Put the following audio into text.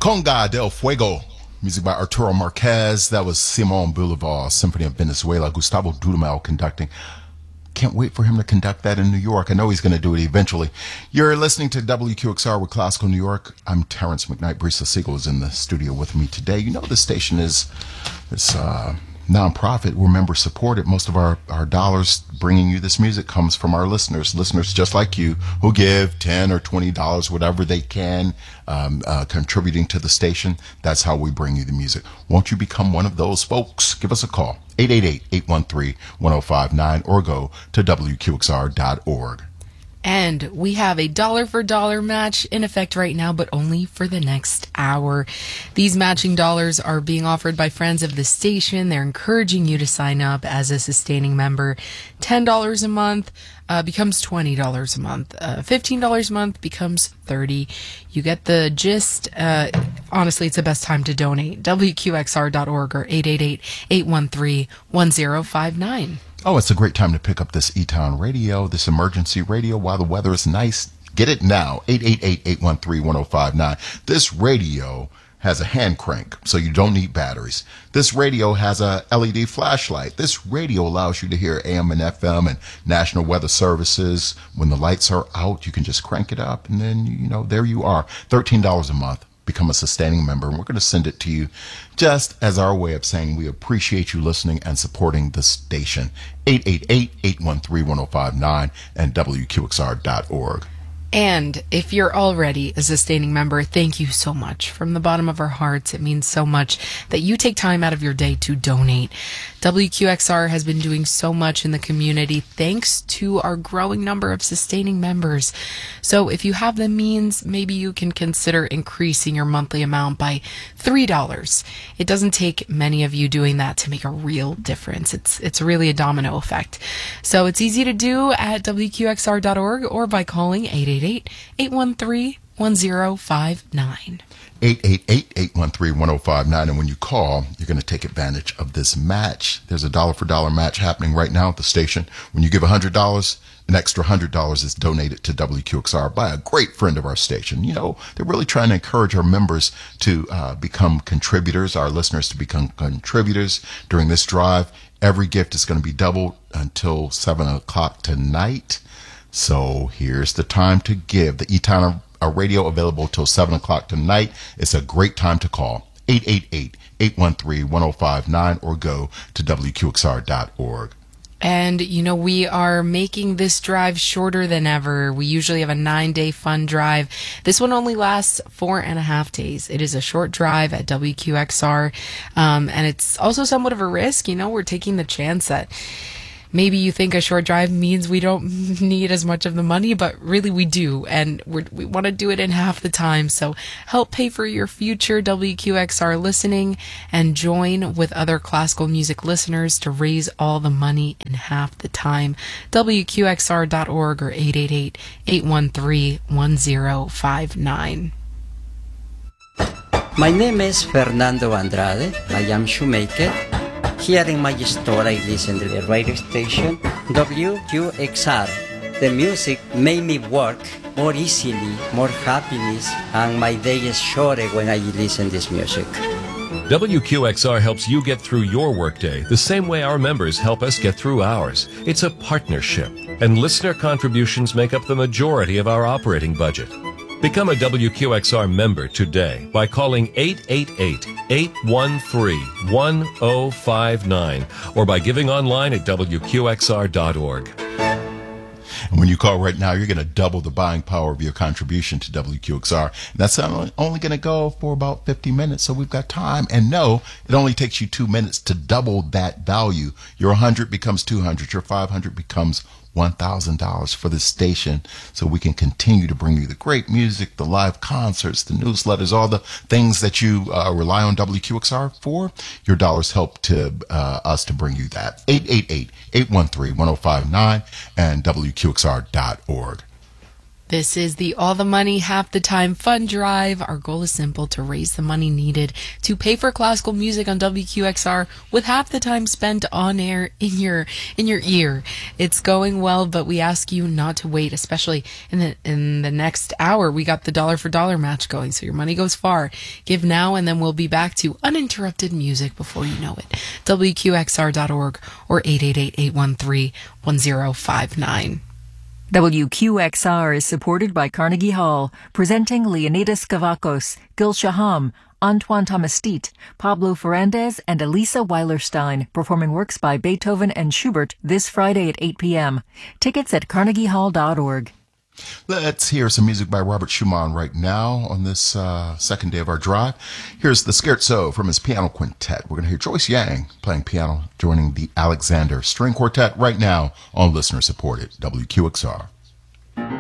Conga del Fuego, music by Arturo Marquez. That was Simon Bolivar, Symphony of Venezuela, Gustavo Dudamel conducting. Can't wait for him to conduct that in New York. I know he's going to do it eventually. You're listening to WQXR with Classical New York. I'm Terrence McKnight. Brisa Siegel is in the studio with me today. You know, this station is nonprofit. We're member supported. Most of our dollars bringing you this music comes from our listeners just like you, who give $10 or $20, whatever they can, contributing to the station. That's how we bring you the music. Won't you become one of those folks? Give us a call, 888-813-1059, or go to WQXR.org. And we have a dollar for dollar match in effect right now, but only for the next hour. These matching dollars are being offered by friends of the station. They're encouraging you to sign up as a sustaining member. $10 a month becomes $20 a month. $15 a month becomes $30. You get the gist. Honestly, it's the best time to donate. WQXR.org or 888-813-1059. Oh, it's a great time to pick up this E-Town radio, this emergency radio while the weather is nice. Get it now, 888-813-1059. This radio has a hand crank, so you don't need batteries. This radio has a LED flashlight. This radio allows you to hear AM and FM and National Weather Services. When the lights are out, you can just crank it up, and then, you know, there you are. $13 a month. Become a sustaining member, and we're going to send it to you just as our way of saying we appreciate you listening and supporting the station. 888-813-1059 and WQXR.org. And if you're already a sustaining member, thank you so much. From the bottom of our hearts, it means so much that you take time out of your day to donate. WQXR has been doing so much in the community thanks to our growing number of sustaining members. So if you have the means, maybe you can consider increasing your monthly amount by $3. It doesn't take many of you doing that to make a real difference. It's really a domino effect. So it's easy to do at WQXR.org or by calling 888-813-1059. 888-813-1059. And when you call, you're going to take advantage of this match. There's a dollar for dollar match happening right now at the station. When you give $100, an extra $100 is donated to WQXR by a great friend of our station. You know, they're really trying to encourage our members to become contributors, our listeners to become contributors during this drive. Every gift is going to be doubled until 7 o'clock tonight. So here's the time to give. The E-Town radio available till 7 o'clock tonight. It's a great time to call. 888-813-1059 or go to WQXR.org. And, you know, we are making this drive shorter than ever. We usually have a 9-day fun drive. This one only lasts 4.5 days. It is a short drive at WQXR. And it's also somewhat of a risk. You know, we're taking the chance that maybe you think a short drive means we don't need as much of the money, but really we do, and we want to do it in half the time. So help pay for your future WQXR listening and join with other classical music listeners to raise all the money in half the time. WQXR.org or 888-813-1059. My name is Fernando Andrade. I am shoemaker. Here in my store, I listen to the radio station WQXR. The music made me work more easily, more happiness, and my day is shorter when I listen to this music. WQXR helps you get through your workday the same way our members help us get through ours. It's a partnership, and listener contributions make up the majority of our operating budget. Become a WQXR member today by calling 888-813-1059 or by giving online at WQXR.org. And when you call right now, you're going to double the buying power of your contribution to WQXR. And that's only going to go for about 50 minutes, so we've got time. And no, it only takes you 2 minutes to double that value. Your 100 becomes 200. Your 500 becomes $1,000 for this station, so we can continue to bring you the great music, the live concerts, the newsletters, all the things that you rely on WQXR for. Your dollars help to us to bring you that. 888-813-1059 and WQXR.org. This is the All the Money, Half the Time Fund Drive. Our goal is simple: to raise the money needed to pay for classical music on WQXR with half the time spent on air in your ear. It's going well, but we ask you not to wait, especially in the next hour. We got the dollar for dollar match going, so your money goes far. Give now, and then we'll be back to uninterrupted music before you know it. WQXR.org or 888-813-1059. WQXR is supported by Carnegie Hall, presenting Leonidas Kavakos, Gil Shaham, Antoine Tomastit, Pablo Ferrandez, and Elisa Weilerstein, performing works by Beethoven and Schubert this Friday at 8 p.m. Tickets at carnegiehall.org. Let's hear some music by Robert Schumann right now on this second day of our drive. Here's the Scherzo from his piano quintet. We're going to hear Joyce Yang playing piano, joining the Alexander String Quartet right now on listener-supported WQXR.